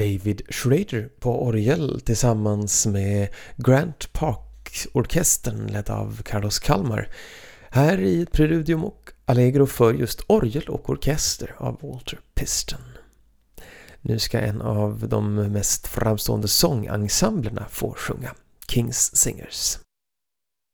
David Schrader på orgel tillsammans med Grant Park-orkestern ledd av Carlos Kalmar. Här i ett preludium och allegro för just orgel och orkester av Walter Piston. Nu ska en av de mest framstående sångensemblerna få sjunga, King's Singers.